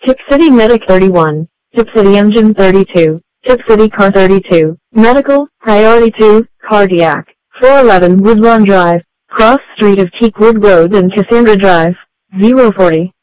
Tip City Medic 31, Tip City Engine 32, Tip City Car 32, Medical, Priority 2, Cardiac, 411 Woodlawn Drive, Cross Street of Teakwood Road and Cassandra Drive, 040.